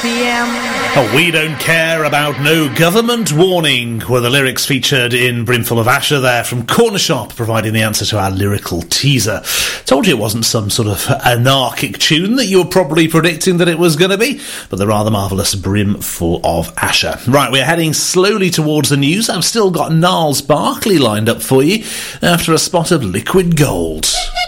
Oh, we don't care about no government warning were the lyrics featured in Brimful of Asher there from Corner Shop, providing the answer to our lyrical teaser. Told you it wasn't some sort of anarchic tune that you were probably predicting that it was going to be, but the rather marvellous Brimful of Asher. Right, we're heading slowly towards the news. I've still got Gnarls Barkley lined up for you after a spot of Liquid Gold.